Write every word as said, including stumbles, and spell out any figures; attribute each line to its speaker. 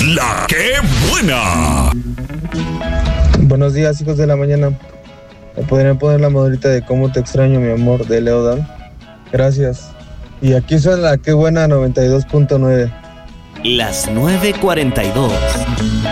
Speaker 1: La que buena.
Speaker 2: Buenos días, hijos de la mañana. ¿Me podrían poner la modrita de Cómo te extraño, mi amor, de Leo Dan? Gracias. Y aquí suena La que buena noventa y dos punto nueve.
Speaker 3: Las nueve cuarenta y dos.